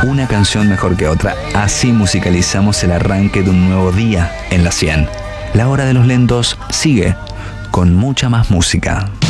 una canción mejor que otra. Así musicalizamos el arranque de un nuevo día en la 100. La hora de los lentos sigue con mucha más música.